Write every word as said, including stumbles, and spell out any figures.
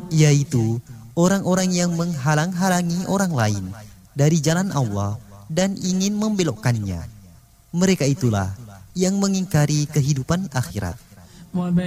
yaitu orang-orang yang menghalang-halangi orang lain dari jalan Allah dan ingin membelokkannya. Mereka itulah yang mengingkari kehidupan akhirat.